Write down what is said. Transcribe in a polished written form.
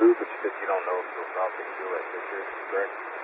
move, but you said you don't know if you'll stop and do it. Is that correct?